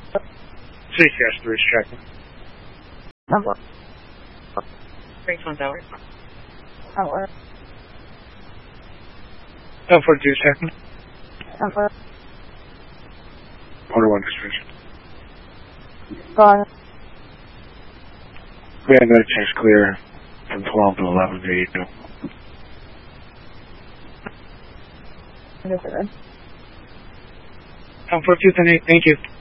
CCS3 is checking. Number. 31 Tower. Number. 1042 checking. Number. Order 1 distribution. Gone. We had another chase clear from 12 to 11 to 82. Understood. 1042 10 8, thank you.